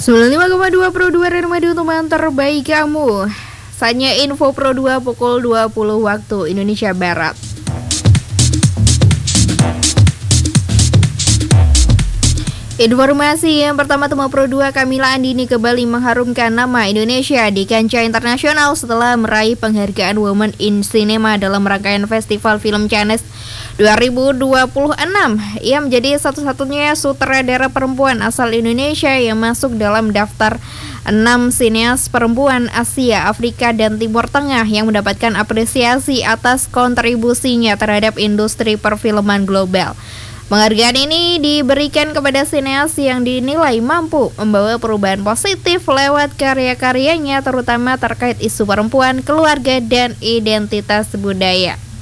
95,2 Pro 2 Radio teman terbaik kamu. Saatnya info Pro 2 pukul 20 waktu Indonesia Barat. Informasi yang pertama, Temu Pro 2 Kamila Andini kembali mengharumkan nama Indonesia di kancah internasional setelah meraih penghargaan Women in Cinema dalam rangkaian Festival Film Cannes 2026. Ia menjadi satu-satunya sutradara perempuan asal Indonesia yang masuk dalam daftar 6 sineas perempuan Asia, Afrika, dan Timur Tengah yang mendapatkan apresiasi atas kontribusinya terhadap industri perfilman global. Penghargaan ini diberikan kepada sineas yang dinilai mampu membawa perubahan positif lewat karya-karyanya, terutama terkait isu perempuan, keluarga, dan identitas budaya.